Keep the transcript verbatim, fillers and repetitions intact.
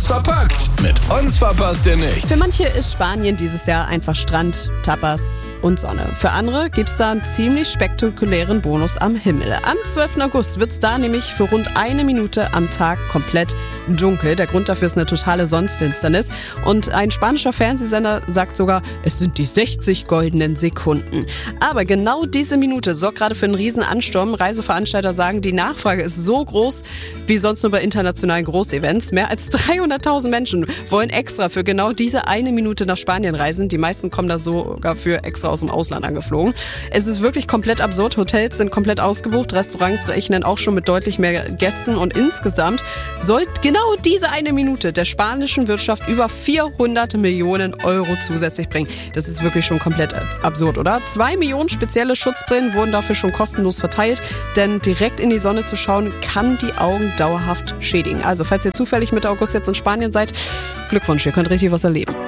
Anders verpackt. Mit uns verpasst ihr nichts. Für manche ist Spanien dieses Jahr einfach Strand, Tapas und Sonne. Für andere gibt's da einen ziemlich spektakulären Bonus am Himmel. Am zwölften August wird's da nämlich für rund eine Minute am Tag komplett dunkel. Der Grund dafür ist eine totale Sonnenfinsternis. Und ein spanischer Fernsehsender sagt sogar, es sind die sechzig goldenen Sekunden. Aber genau diese Minute sorgt gerade für einen riesen Ansturm. Reiseveranstalter sagen, die Nachfrage ist so groß wie sonst nur bei internationalen Großevents. Mehr als dreihunderttausend Menschen wollen extra für genau diese eine Minute nach Spanien reisen. Die meisten kommen da sogar für extra aus dem Ausland angeflogen. Es ist wirklich komplett absurd. Hotels sind komplett ausgebucht. Restaurants rechnen auch schon mit deutlich mehr Gästen. Und insgesamt soll genau diese eine Minute der spanischen Wirtschaft über vierhundert Millionen Euro zusätzlich bringen. Das ist wirklich schon komplett absurd, oder? Zwei Millionen spezielle Schutzbrillen wurden dafür schon kostenlos verteilt, denn direkt in die Sonne zu schauen, kann die Augen dauerhaft schädigen. Also, falls ihr zufällig Mitte August jetzt in Spanien seid, Glückwunsch, ihr könnt richtig was erleben.